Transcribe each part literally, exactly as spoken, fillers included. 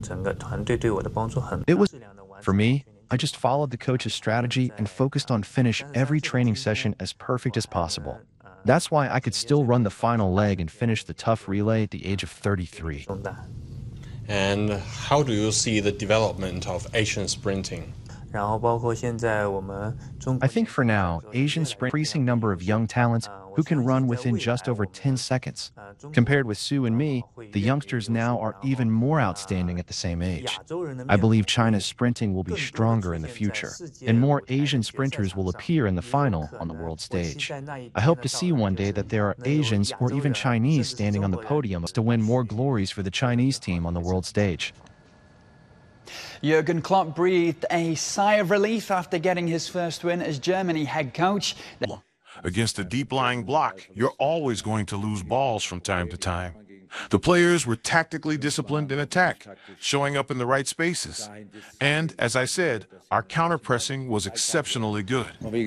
It was for me. I just followed the coach's strategy and focused on finish every training session as perfect as possible. That's why I could still run the final leg and finish the tough relay at the age of thirty-three. And how do you see the development of Asian sprinting? I think for now, Asian sprint increasing number of young talents who can run within just over ten seconds. Compared with Su and me, the youngsters now are even more outstanding at the same age. I believe China's sprinting will be stronger in the future, and more Asian sprinters will appear in the final on the world stage. I hope to see one day that there are Asians or even Chinese standing on the podium to win more glories for the Chinese team on the world stage. Jurgen Klopp breathed a sigh of relief after getting his first win as Germany head coach. Against a deep-lying block, you're always going to lose balls from time to time. The players were tactically disciplined in attack, showing up in the right spaces. And, as I said, our counter-pressing was exceptionally good.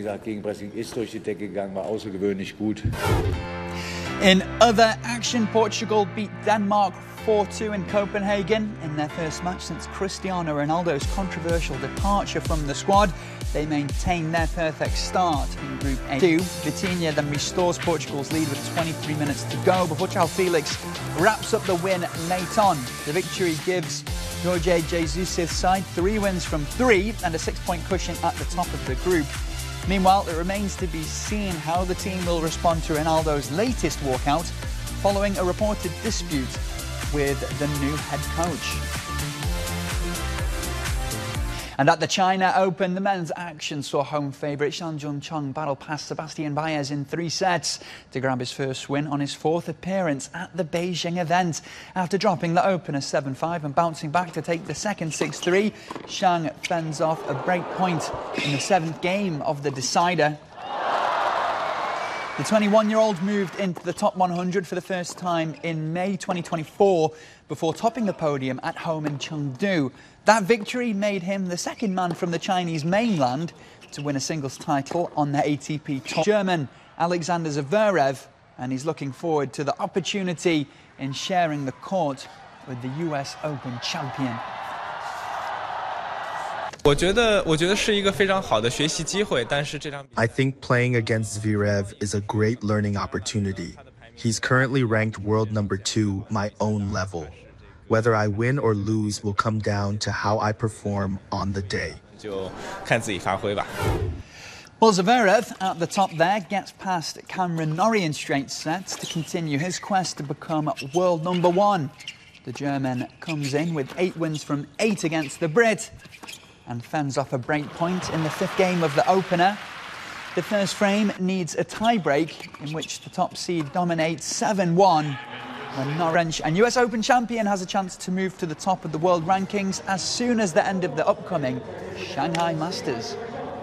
In other action, Portugal beat Denmark four two in Copenhagen in their first match since Cristiano Ronaldo's controversial departure from the squad. They maintain their perfect start in Group A. Vitinha then restores Portugal's lead with twenty-three minutes to go before João Felix wraps up the win late on. The victory gives Jorge Jesus' side three wins from three and a six-point cushion at the top of the group. Meanwhile, it remains to be seen how the team will respond to Ronaldo's latest walkout following a reported dispute with the new head coach. And at the China Open, the men's action saw home favourite Shan Jun-cheng battle past Sebastian Baez in three sets to grab his first win on his fourth appearance at the Beijing event. After dropping the opener seven five and bouncing back to take the second six three, Shang fends off a break point in the seventh game of the decider. The twenty-one-year-old moved into the top one hundred for the first time in May twenty twenty-four before topping the podium at home in Chengdu. That victory made him the second man from the Chinese mainland to win a singles title on the A T P Tour. German Alexander Zverev, and he's looking forward to the opportunity in sharing the court with the U S Open champion. I think playing against Zverev is a great learning opportunity. He's currently ranked world number two, my own level. Whether I win or lose will come down to how I perform on the day. Well, Zverev at the top there gets past Cameron Norrie in straight sets to continue his quest to become world number one. The German comes in with eight wins from eight against the Brit and fends off a break point in the fifth game of the opener. The first frame needs a tie-break in which the top seed dominates seven one. When Norwich and U S Open champion has a chance to move to the top of the world rankings as soon as the end of the upcoming Shanghai Masters.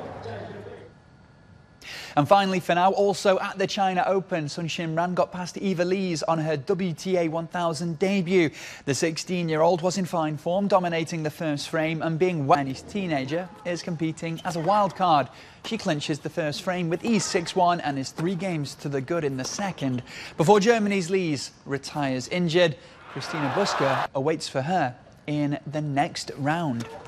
And finally, for now, also at the China Open, Sun Xinran got past Eva Lees on her W T A one thousand debut. The sixteen-year-old was in fine form, dominating the first frame and being a Chinese teenager is competing as a wild card. She clinches the first frame with ease six one and is three games to the good in the second. Before Germany's Lees retires injured, Christina Buska awaits for her in the next round.